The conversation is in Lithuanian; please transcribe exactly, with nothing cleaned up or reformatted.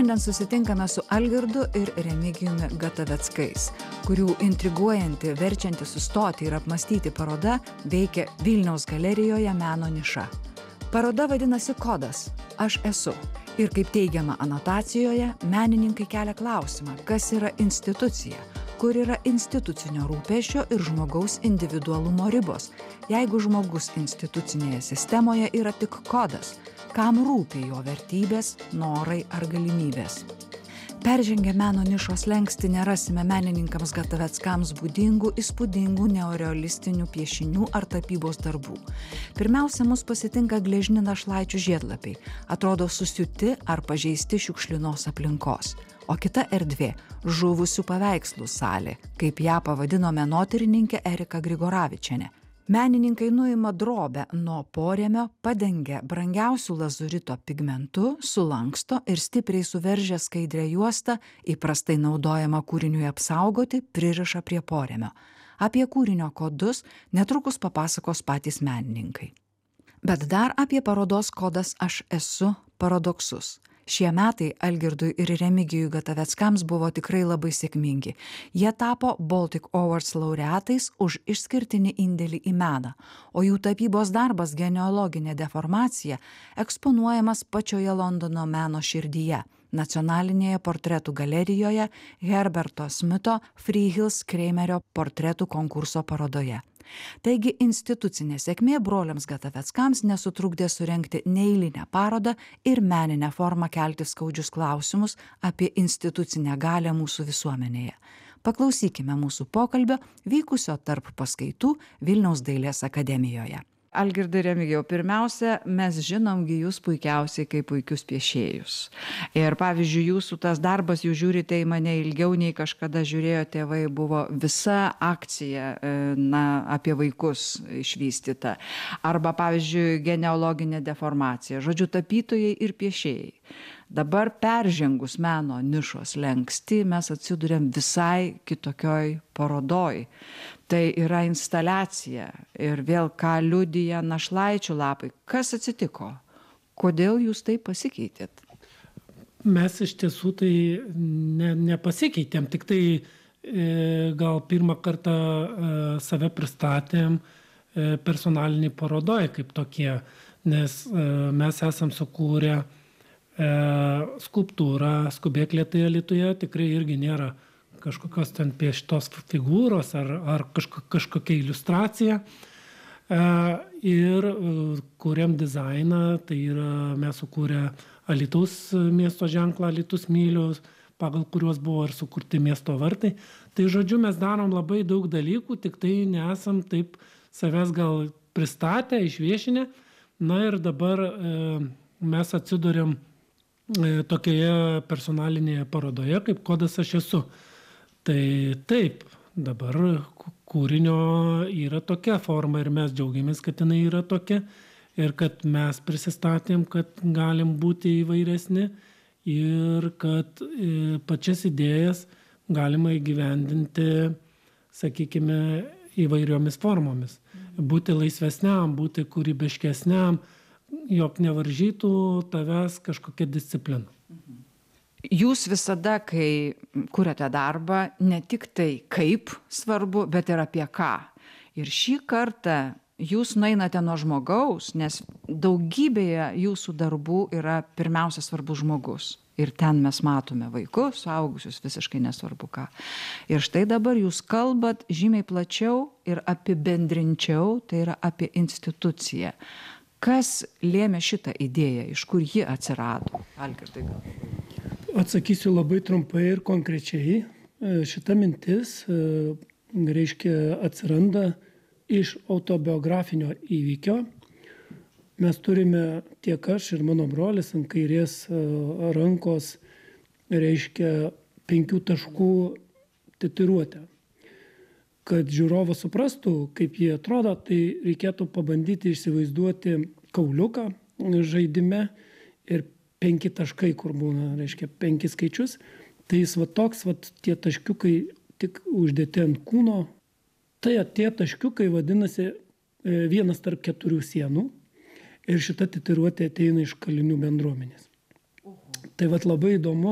Šiandien susitinkame su Algirdu ir Remigijumi Gataveckais, kurių intriguojanti, verčianti sustoti ir apmąstyti paroda veikia Vilniaus galerijoje Meno niša. Paroda vadinasi Kodas – Aš esu. Ir kaip teigiama anotacijoje, menininkai kelia klausimą, kas yra institucija, kur yra institucinio rūpesčio ir žmogaus individualumo ribos, jeigu žmogus institucinėje sistemoje yra tik kodas, kam rūpi jo vertybės, norai ar galimybės. Peržengę meno nišos slenkstį nerasime menininkams Gataveckams būdingų, įspūdingų neorealistinių piešinių ar tapybos darbų. Pirmiausia, mus pasitinka gležni našlaičių žiedlapiai, atrodo susiūti ar pažeisti šiukšlinos aplinkos. O kita erdvė – žuvusių paveikslų salė, kaip ją pavadino menotyrininkė Erika Grigoravičienė. Menininkai nuima drobę nuo porėmio, padengia brangiausių lazurito pigmentu, sulanksto ir stipriai suveržę skaidrę juostą, įprastai naudojama kūriniui apsaugoti, pririša prie porėmio. Apie kūrinio kodus netrukus papasakos patys menininkai. Bet dar apie parodos Kodas Aš esu paradoksus. Šie metai Algirdui ir Remigijui Gataveckams buvo tikrai labai sėkmingi. Jie tapo Baltic Awards laureatais už išskirtinį indėlį į meną, o jų tapybos darbas Genealoginė deformacija eksponuojamas pačioje Londono meno širdyje, nacionalinėje portretų galerijoje Herberto Smito Freehills Kramerio portretų konkurso parodoje. Taigi institucinė sėkmė broliams Gataveckams nesutrukdė surengti neeilinę parodą ir meninę formą kelti skaudžius klausimus apie institucinę galią mūsų visuomenėje. Paklausykime mūsų pokalbio vykusio tarp paskaitų Vilniaus dailės akademijoje. Algirdai, Remigijau, pirmiausia, mes žinomgi jūs puikiausiai kaip puikius piešėjus. Ir pavyzdžiui, jūsų tas darbas, jūs žiūrite į mane ilgiau nei kažkada žiūrėjo tėvai, buvo visa akcija na, apie vaikus išvystyta. Arba, pavyzdžiui, genealoginė deformacija, žodžiu, tapytojai ir piešėjai. Dabar peržengus meno nišos slenkstį mes atsiduriam visai kitokioj parodoj. Tai yra instaliacija ir vėl ką liudija našlaičių lapai. Kas atsitiko? Kodėl jūs taip pasikeitėt? Mes iš tiesų tai ne, nepasikeitėm, tik tai e, gal pirmą kartą e, save pristatėm e, personalinį parodoje kaip tokie, nes e, mes esam sukūrę e, skulptūrą Skubėklė tai Alytuje, tikrai irgi nėra kažkokios ten pieštos figūros ar, ar kažko, kažkokia iliustracija. E, ir kūrėm dizainą, tai yra mes sukūrę Alytaus miesto ženklą, Alytus mylius, pagal kuriuos buvo ir sukurti miesto vartai. Tai žodžiu, mes darom labai daug dalykų, tik tai nesam taip savęs gal pristatę, išviešinę. Na ir dabar e, mes atsiduriam e, tokioje personalinėje parodoje, kaip Kodas Aš esu. Tai taip, dabar kūrinio yra tokia forma ir mes džiaugiamės, kad jinai yra tokia ir kad mes prisistatėm, kad galim būti įvairesni ir kad pačias idėjas galima įgyvendinti, sakykime, įvairiomis formomis. Būti laisvesniam, būti kūrybiškesniam, jog nevaržytų tavęs kažkokia disciplina. Jūs visada, kai kuriate darbą, ne tik tai kaip svarbu, bet ir apie ką. Ir šį kartą jūs nueinate nuo žmogaus, nes daugybėje jūsų darbų yra pirmiausia svarbus žmogus. Ir ten mes matome vaikus, suaugusius, visiškai nesvarbu ką. Ir štai dabar jūs kalbat žymiai plačiau ir apibendrinčiau, tai yra apie instituciją. Kas lėmė šitą idėją, iš kur ji atsirado? Algirdai, gal? Atsakysiu labai trumpai ir konkrečiai. Šita mintis, reiškia, atsiranda iš autobiografinio įvykio. Mes turime tiek aš ir mano brolis ant kairės rankos, reiškia, penkių taškų tatuiruotę. Kad žiūrovas suprastų, kaip jie atrodo, tai reikėtų pabandyti įsivaizduoti kauliuką žaidime ir penki taškai, kur būna, reiškia, penki skaičius. Tai jis va toks, va tie taškiukai tik uždėti ant kūno. Tai tie taškiukai vadinasi vienas tarp keturių sienų. Ir šita tatuiruotė ateina iš kalinių bendruomenės. Tai vat labai įdomu,